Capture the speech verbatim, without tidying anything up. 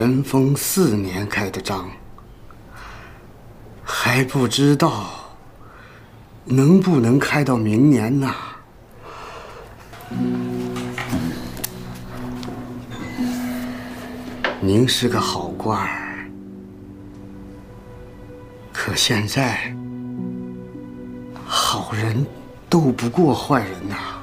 元丰四年开的张，还不知道能不能开到明年呢。您是个好官儿，可现在好人斗不过坏人呐。